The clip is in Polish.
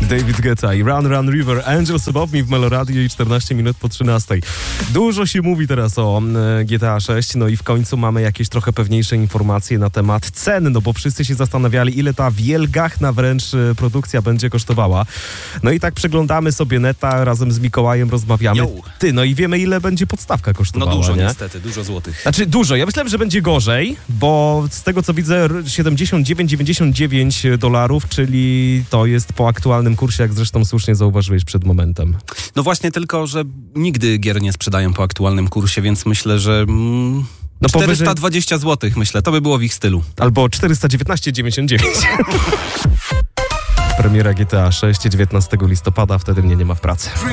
David Guetta i Run Run River, Angels Above Me w Meloradio i 14 minut po 13. Dużo się mówi teraz o GTA 6, no i w końcu mamy jakieś trochę pewniejsze informacje na temat cen, no bo wszyscy się zastanawiali, ile ta wielgachna wręcz produkcja będzie kosztowała. No i tak przeglądamy sobie neta, razem z Mikołajem rozmawiamy. No i wiemy, ile będzie podstawka kosztowała. No dużo, nie? Niestety, dużo złotych. Znaczy dużo, ja myślałem, że będzie gorzej, bo z tego co widzę $79,99, czyli to jest po aktualnym kursie, jak zresztą słusznie zauważyłeś przed momentem. No właśnie, tylko że nigdy gier nie sprzedają po aktualnym kursie, więc myślę, że 420 zł, myślę, to by było w ich stylu. Albo 419,99. Premiera GTA 6 19 listopada, wtedy mnie nie ma w pracy.